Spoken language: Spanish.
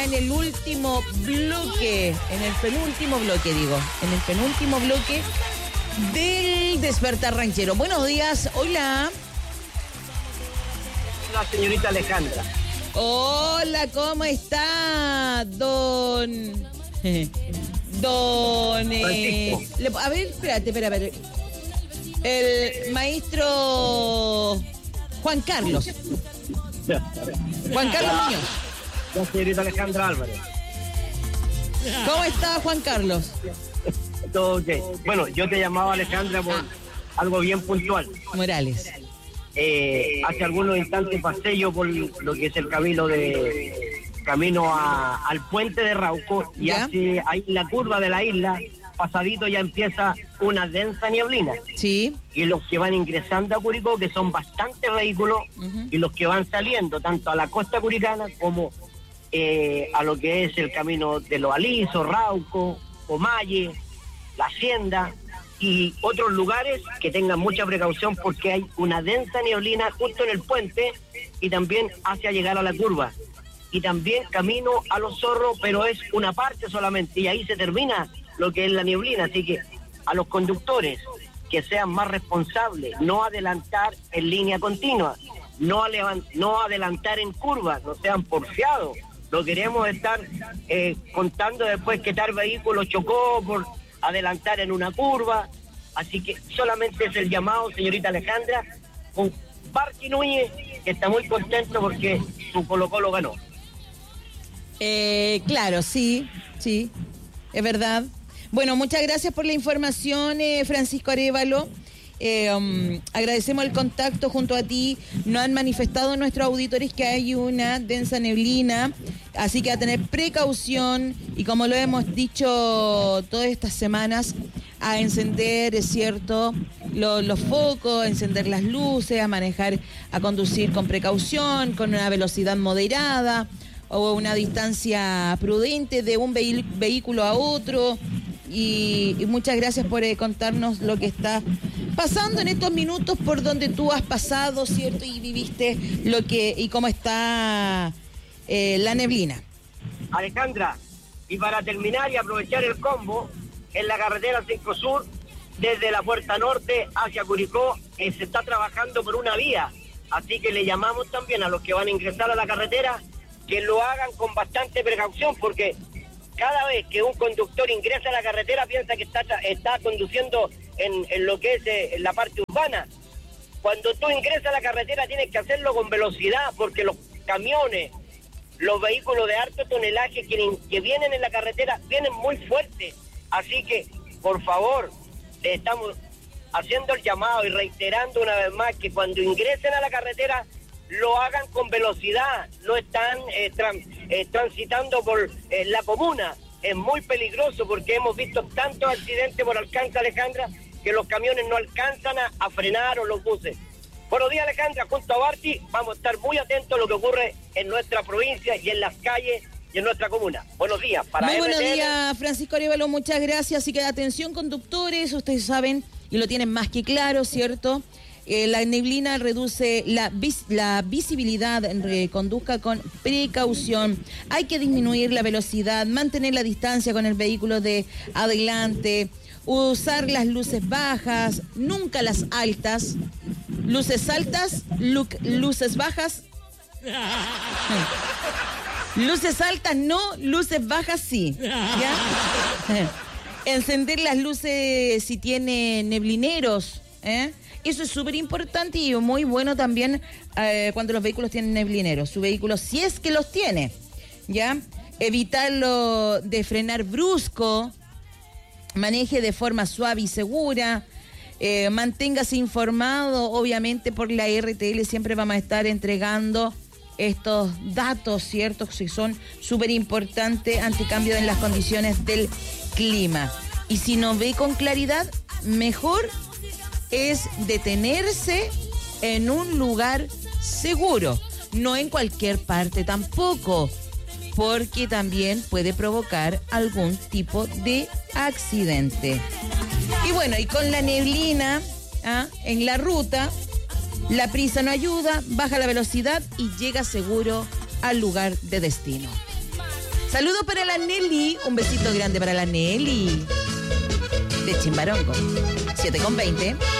en el último bloque, en el penúltimo bloque del Despertar Ranchero. Buenos días, hola. La señorita Alejandra. Hola, ¿cómo está, don? A ver, espérate. El maestro Juan Carlos. Juan Carlos Muñoz. La señorita Alejandra Álvarez. ¿Cómo está, Juan Carlos? Todo ok. Bueno, yo te llamaba, Alejandra, por algo bien puntual. Morales. Hace algunos instantes pasé yo por lo que es el camino al puente de Rauco, y hace ahí la curva de la isla, pasadito ya empieza una densa nieblina. Sí. Y los que van ingresando a Curicó, que son bastantes vehículos, y los que van saliendo tanto a la costa curicana como a lo que es el camino de Los Alisos, Rauco, Omalle, La Hacienda y otros lugares, que tengan mucha precaución porque hay una densa neblina justo en el puente y también hacia llegar a la curva. Y también camino a Los Zorros, pero es una parte solamente y ahí se termina lo que es la neblina. Así que a los conductores que sean más responsables, no adelantar en línea continua, no adelantar en curva, no sean porfiados. No queremos estar contando después que tal vehículo chocó por adelantar en una curva. Así que solamente es el llamado, señorita Alejandra, con Parque Núñez, que está muy contento porque su Colo-Colo ganó. Claro, sí, es verdad. Bueno, muchas gracias por la información, Francisco Arévalo. Agradecemos el contacto junto a ti. Nos han manifestado nuestros auditores que hay una densa neblina, así que a tener precaución y, como lo hemos dicho todas estas semanas, a encender, es cierto, los focos, a encender las luces, a conducir con precaución, con una velocidad moderada o una distancia prudente de un vehículo a otro. Y muchas gracias por contarnos lo que está pasando en estos minutos por donde tú has pasado, ¿cierto? Y viviste y cómo está la neblina. Alejandra, y para terminar y aprovechar el combo, en la carretera 5 Sur, desde la Puerta Norte hacia Curicó, se está trabajando por una vía. Así que le llamamos también a los que van a ingresar a la carretera que lo hagan con bastante precaución, porque cada vez que un conductor ingresa a la carretera piensa que está conduciendo en lo que es en la parte urbana. Cuando tú ingresas a la carretera tienes que hacerlo con velocidad, porque los camiones, los vehículos de alto tonelaje que vienen en la carretera vienen muy fuertes. Así que, por favor, estamos haciendo el llamado y reiterando una vez más que cuando ingresen a la carretera lo hagan con velocidad, no están transitando por la comuna. Es muy peligroso porque hemos visto tantos accidentes por alcance, Alejandra, que los camiones no alcanzan a frenar, o los buses. Buenos días, Alejandra, junto a Barty vamos a estar muy atentos a lo que ocurre en nuestra provincia y en las calles y en nuestra comuna. Buenos días. Muy buenos días, Francisco Arévalo, muchas gracias. Así que atención, conductores, ustedes saben y lo tienen más que claro, ¿cierto? La neblina reduce la visibilidad, conduzca con precaución. Hay que disminuir la velocidad, mantener la distancia con el vehículo de adelante, usar las luces bajas, nunca las altas. Luces altas, luces bajas. Luces altas no, luces bajas sí. ¿Ya? Encender las luces si tiene neblineros, Eso es súper importante y muy bueno también cuando los vehículos tienen neblineros. Su vehículo, si es que los tiene, ¿ya? Evitarlo de frenar brusco, maneje de forma suave y segura, manténgase informado, obviamente por la RTL siempre vamos a estar entregando estos datos, ¿cierto? Que son súper importantes ante cambio en las condiciones del clima. Y si no ve con claridad, mejor es detenerse en un lugar seguro, no en cualquier parte tampoco, porque también puede provocar algún tipo de accidente. Y bueno, y con la neblina en la ruta, la prisa no ayuda, baja la velocidad y llega seguro al lugar de destino. Saludos para la Nelly. Un besito grande para la Nelly. De Chimbarongo. 7:20.